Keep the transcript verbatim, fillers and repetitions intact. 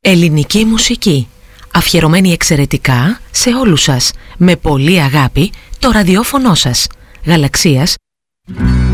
Ελληνική μουσική, αφιερωμένη εξαιρετικά σε όλους σας, με πολύ αγάπη, το ραδιόφωνο σας, Γαλαξίας.